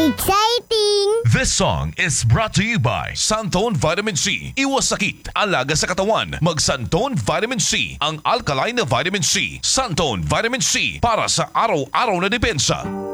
Exciting! This song is brought to you by Santone Vitamin C. Iwas sakit, alaga sa katawan. Mag Santone Vitamin C, ang alkaline na vitamin C. Santone Vitamin C para sa araw-araw na depensa.